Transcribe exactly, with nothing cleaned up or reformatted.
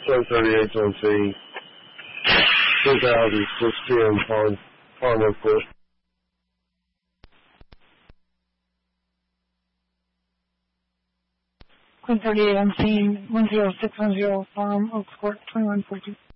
ten thirty-eight on C, two thousand six P M Farm, Farm Report. ten thirty-eight on scene, one zero six one zero, Farm, Oaks Court, twenty-one forty.